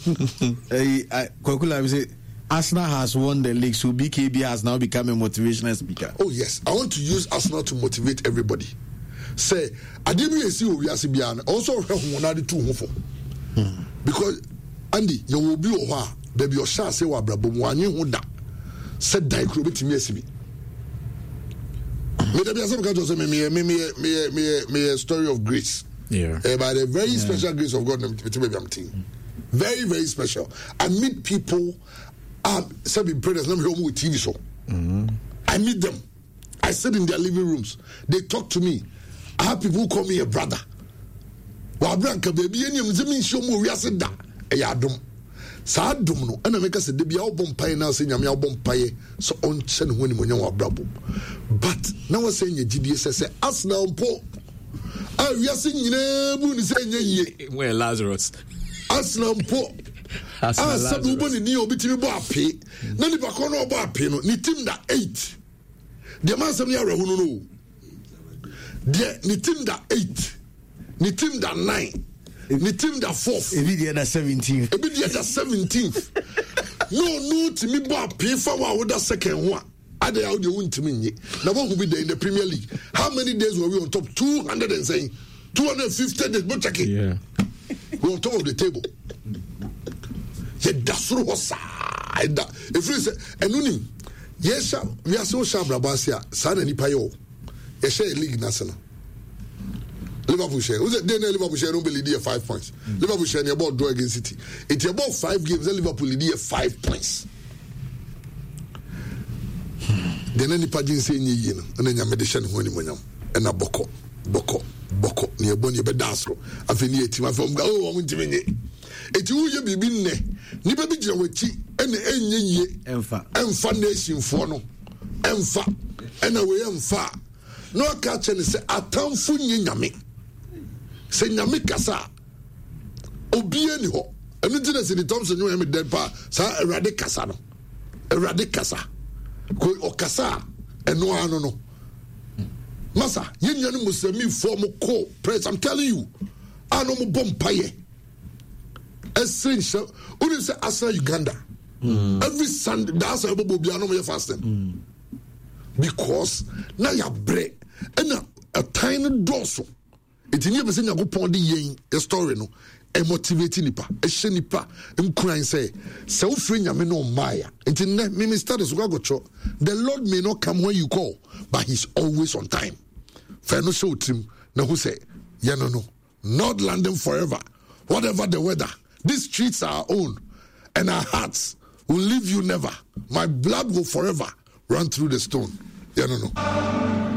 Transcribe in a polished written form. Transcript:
Kwakula say Arsenal has won the league, so BKB has now become a motivational speaker. Oh yes, I want to use Arsenal to motivate everybody. Say, I didn't see we are Sibian. Also, because Andy, you will be a baby your shall say what Brabo Wani said die crowbit to me. Maybe some kind of me a story of grace. Yeah. By the very special grace of God, very, very special. I meet people, some brothers, not home with TV show. I meet them. I sit in their living rooms. They talk to me. I have people who call me a brother. Wabranka baby, any of them show me we are said that. Ayadum. Sadum no. And I make us a debut album pie now saying I'm album pie. So on send when you are brabo. But now I'm saying your GDS say Arsenal po. We are saying you saying where Lazarus. Arsenal po. Sabu boni ni obi timi bo ape. Na ni bakọ no bo ape no. Ni team da 8. The man say me arehunu no. Ni team da 8. Ni team da 9. Ni team da 4th. Ebi the 17th. Ebi the 17th. No to me bo ape fa wa wo da second one. Ade how they won to me. Now what will be there in the Premier League? How many days were we on top? 200 and saying 250 days. But check it. Yeah. We're on top of the table. That's rosa. If you say, and unim, yes, we are so sharp. Rabasia, San and Ipayo. A share league national. Liverpool share. Who's it? Then Liverpool share don't believe 5 points. Liverpool share about draw against City. It's about 5 games. Then Liverpool lead 5 points. Then any pagin say ni and then you medicine when you and a boko near Bonnie Bedastro. I feel near team from go on to me. It you be been ne. Nipa be jawachi and ye emfa nation for no. Emfa and away emfa. No catch and say atamfu nyame. Say nyame kasa. Obi ani ho. Enu tina se the Thompson you am dead pa sa erade kasa no. Erade kasa. Ko okasa eno ano no. Masa yenya no musemi form ko press I'm telling you. Ano mo bompaye. Essential. Only say Asa Uganda. Every Sunday that's how people be no fasting. Because now you bread and a tiny dorsal. It never seen you go pon the yen a story no. A motivating nipa, a shenipa, crying say, so free me no Maya. It in me status go cho. The Lord may not come when you call, but He's always on time. Fair no show him. Now who say, yeah no, not London forever. Whatever the weather, these streets are our own, and our hearts will leave you never. My blood will forever run through the stone. Yeah no.